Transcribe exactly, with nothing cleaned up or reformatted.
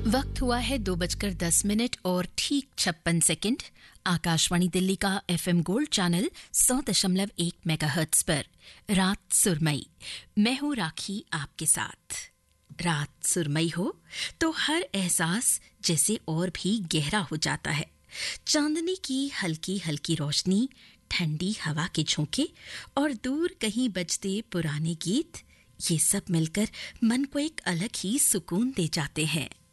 वक्त हुआ है दो बजकर दस मिनट और ठीक छप्पन सेकंड। आकाशवाणी दिल्ली का एफएम गोल्ड चैनल सौ दशमलव एक मेगाहर्ट्ज पर रात सुरमई। मैं हूँ राखी आपके साथ। रात सुरमई हो तो हर एहसास जैसे और भी गहरा हो जाता है। चांदनी की हल्की हल्की रोशनी, ठंडी हवा के झोंके और दूर कहीं बजते पुराने गीत, ये सब मिलकर मन को एक अलग ही सुकून दे जाते हैं।